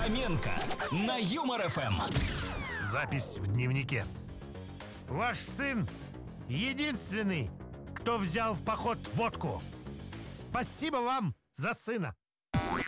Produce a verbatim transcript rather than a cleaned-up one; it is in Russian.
Фоменко на Юмор ФМ. Запись в дневнике. Ваш сын единственный, кто взял в поход водку. Спасибо вам за сына.